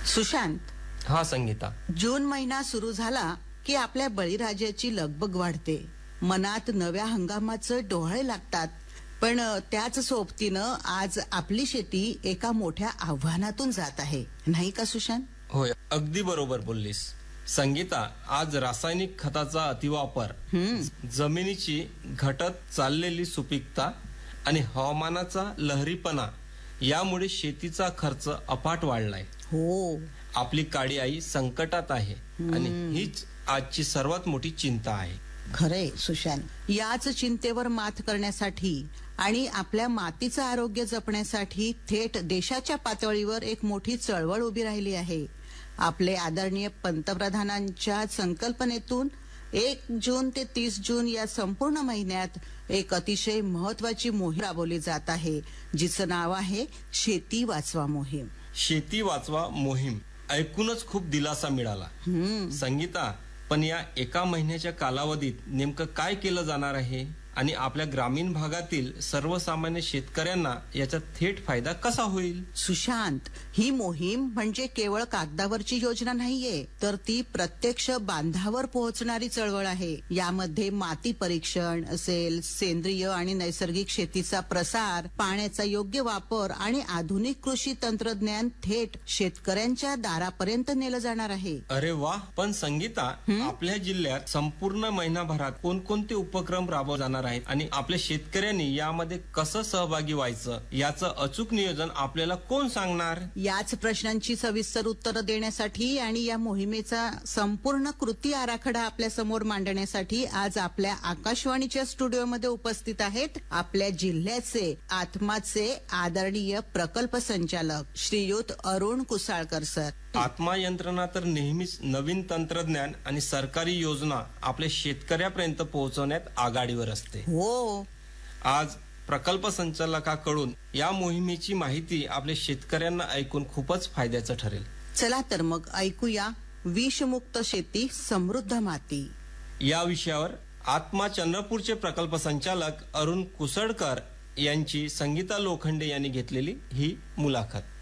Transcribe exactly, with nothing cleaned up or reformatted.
सुशांत, हा संगीता, जून महिना सुरू झाला की आपल्या बळीराजाची लगबग वाढते. मनात नव्या हंगामाचे डोहाळे लागतात. पण त्याच सोबतीनं आज आपली शेती एका मोठ्या आव्हानातून जात आहे, नाही का सुशांत? होय, अगदी बरोबर बोललीस संगीता. आज रासायनिक खताचा अतिवापर, जमिनीची घटत चाललेली सुपीकता आणि हवामानाचा लहरीपणा यामुळे शेतीचा खर्च अफाट वाढलाय. हो, आपली काळी आई संकटात आहे आणि हीच आजची सर्वात मोठी चिंता आहे. खरंय सुशांत. याच चिंतेवर मात करण्यासाठी आणि आपल्या मातीचं आरोग्य जपण्यासाठी थेट देशाच्या पातळीवर एक मोठी चळवळ उभी राहिली आहे. आपले आदरणीय पंतप्रधानांच्या संकल्पनेतून एक जून ते तीस जून या संपूर्ण महिन्यात एक अतिशय महत्वाची मोहीम राबवली जात आहे, जिचं नाव आहे शेती वाचवा मोहीम. शेती वाचवा मोहीम ऐकूनच खूप दिलासा मिळाला संगीता. पण या एका महिन्याच्या कालावधीत नेमकं काय केलं जाणार आहे आणि आपल्या ग्रामीण भागातील सर्वसामान्य शेतकऱ्यांना याचा थेट फायदा कसा होईल? सुशांत, ही मोहीम म्हणजे केवळ कागदावरची योजना नाहीये, तर ती प्रत्यक्ष बांधावर पोहोचणारी चळवळ आहे. यामध्ये माती परीक्षण असेल, सेंद्रिय आणि नैसर्गिक शेतीचा प्रसार, पाण्याचा योग्य वापर आणि आधुनिक कृषी तंत्रज्ञान थेट शेतकऱ्यांच्या दारापर्यंत नेलं जाणार आहे. अरे वा. पण संगीता, आपल्या जिल्ह्यात संपूर्ण महिनाभरात कोणकोणते उपक्रम राबवले जाणार आहेत आणि आपल्या शेतकऱ्यांनी यामध्ये कसं सहभागी व्हायचं याचं अचूक नियोजन आपल्याला कोण सांगणार? याच प्रश्नांची सविस्तर उत्तरं देण्यासाठी आणि या मोहिमेचा संपूर्ण कृती आराखडा आपल्या समोर मांडण्यासाठी आज आपल्या आकाशवाणीच्या स्टुडिओमध्ये उपस्थित आहेत आपल्या जिल्ह्याचे आत्माचे आदरणीय प्रकल्प संचालक श्रीयुत अरुण कुसाळकर सर. आत्मा यंत्रणा तर नेहमीच नवीन तंत्रज्ञान आणि सरकारी योजना आपल्या शेतकऱ्यापर्यंत पोहोचवण्यात आघाडीवर असते. हो, आज प्रकल्प संचालकाकडून या मोहिमेची माहिती आपल्या शेतकऱ्यांना ऐकून खूपच फायद्याचं ठरेल. चला तर मग ऐकूया विषमुक्त शेती समृद्ध माती या विषयावर आत्मा चंद्रपूरचे प्रकल्प संचालक अरुण कुसळकर यांची संगीता लोखंडे यांनी घेतलेली ही मुलाखत.